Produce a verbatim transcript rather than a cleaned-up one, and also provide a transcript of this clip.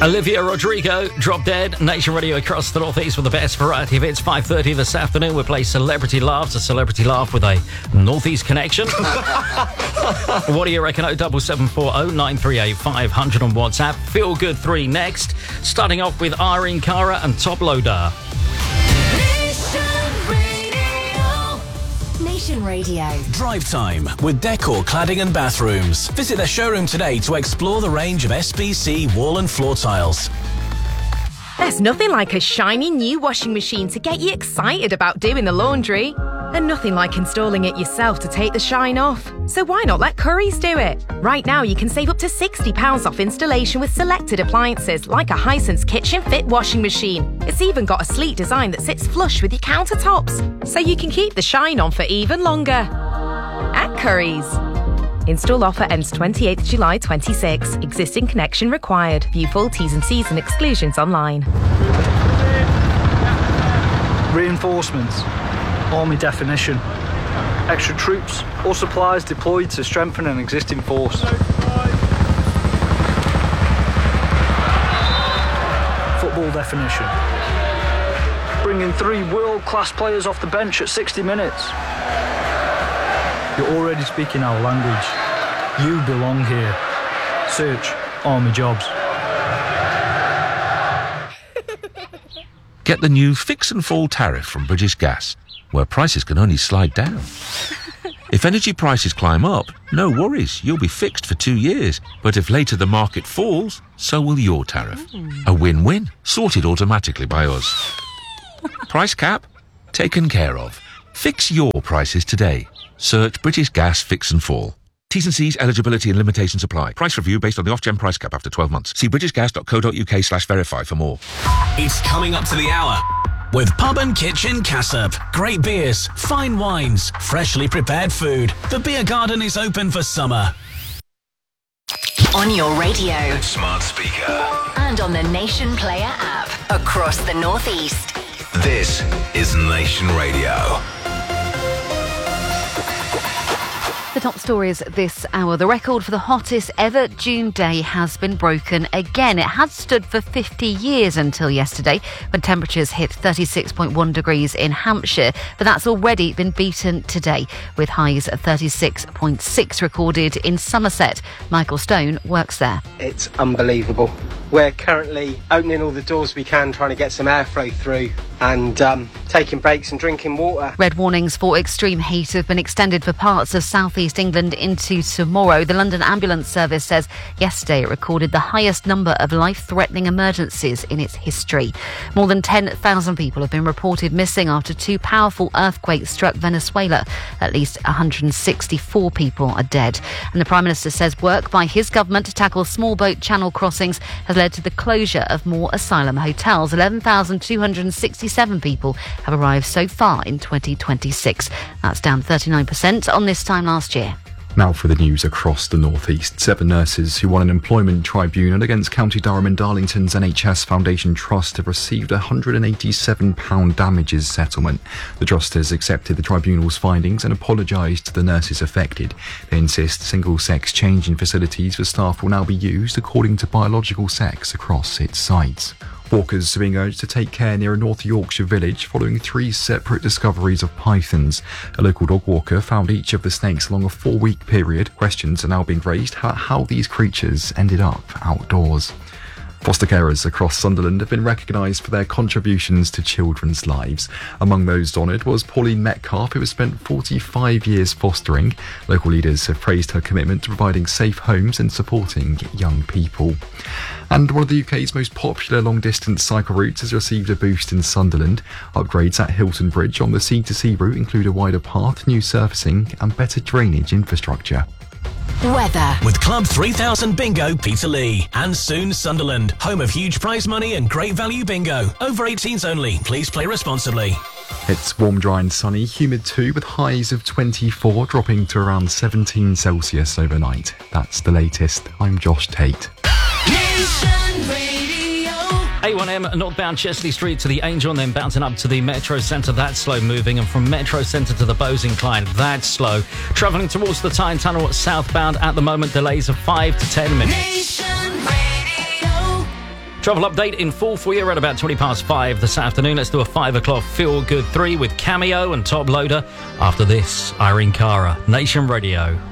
Olivia Rodrigo, Drop Dead, Nation Radio across the Northeast with the best variety of hits. five thirty this afternoon, we play Celebrity Laughs, a celebrity laugh with a Northeast connection. What do you reckon? oh seven seven four oh nine three eight five hundred on WhatsApp. Feel Good three next. Starting off with Irene Cara and Top Loader. Nation Radio. Drive Time with Decor Cladding and Bathrooms. Visit their showroom today to explore the range of S B C wall and floor tiles. There's nothing like a shiny new washing machine to get you excited about doing the laundry. And nothing like installing it yourself to take the shine off. So why not let Currys do it? Right now you can save up to sixty pounds off installation with selected appliances like a Hisense Kitchen Fit washing machine. It's even got a sleek design that sits flush with your countertops, so you can keep the shine on for even longer. At Currys. Install offer ends twenty-eighth July twenty-six. Existing connection required. View full T's and C's and exclusions online. Reinforcements. Army definition. Extra troops or supplies deployed to strengthen an existing force. Football definition. Bringing three world-class players off the bench at sixty minutes. You're already speaking our language. You belong here. Search Army Jobs. Get the new Fix and Fall tariff from British Gas, where prices can only slide down. If energy prices climb up, no worries, you'll be fixed for two years. But if later the market falls, so will your tariff. A win-win, sorted automatically by us. Price cap? Taken care of. Fix your prices today. Search British Gas Fix and Fall. T's and C's, eligibility and limitations apply. Price review based on the off-gen price cap after twelve months. See britishgas.co.uk slash verify for more. It's coming up to the hour with Pub and Kitchen Cassop. Great beers, fine wines, freshly prepared food. The beer garden is open for summer. On your radio. Smart speaker. And on the Nation Player app. Across the Northeast. This is Nation Radio. The top stories this hour. The record for the hottest ever June day has been broken again. It had stood for fifty years until yesterday, when temperatures hit thirty-six point one degrees in Hampshire. But that's already been beaten today, with highs at thirty-six point six recorded in Somerset. Michael Stone works there. It's unbelievable. We're currently opening all the doors we can, trying to get some airflow through, and um, taking breaks and drinking water. Red warnings for extreme heat have been extended for parts of southeast England into tomorrow. The London Ambulance Service says yesterday it recorded the highest number of life-threatening emergencies in its history. More than ten thousand people have been reported missing after two powerful earthquakes struck Venezuela. At least one hundred sixty-four people are dead. And the Prime Minister says work by his government to tackle small boat channel crossings has led to the closure of more asylum hotels. eleven thousand two hundred sixty-seven people have arrived so far in twenty twenty-six. That's down thirty-nine percent on this time last year. Now for the news across the northeast. Seven nurses who won an employment tribunal against County Durham and Darlington's N H S Foundation Trust have received a one hundred eighty-seven pounds damages settlement. The trust has accepted the tribunal's findings and apologised to the nurses affected. They insist single-sex changing facilities for staff will now be used according to biological sex across its sites. Walkers are being urged to take care near a North Yorkshire village following three separate discoveries of pythons. A local dog walker found each of the snakes along a four-week period. Questions are now being raised about how these creatures ended up outdoors. Foster carers across Sunderland have been recognised for their contributions to children's lives. Among those honoured was Pauline Metcalf, who has spent forty-five years fostering. Local leaders have praised her commitment to providing safe homes and supporting young people. And one of the U K's most popular long-distance cycle routes has received a boost in Sunderland. Upgrades at Hilton Bridge on the C to C route include a wider path, new surfacing and better drainage infrastructure. Weather. With Club three thousand Bingo Peterlee. And soon Sunderland, home of huge prize money and great value bingo. Over eighteens only. Please play responsibly. It's warm, dry and sunny, humid too, with highs of twenty-four, dropping to around seventeen Celsius overnight. That's the latest. I'm Josh Tate. A one M northbound Chesley Street to the Angel and then bouncing up to the Metro Centre. That's slow moving. And from Metro Centre to the Bowes Incline, that's slow. Travelling towards the Tyne Tunnel southbound at the moment, delays of five to ten minutes. Travel update in full for you at about twenty past five this afternoon. Let's do a five o'clock Feel Good three with Cameo and Top Loader. After this, Irene Cara, Nation Radio.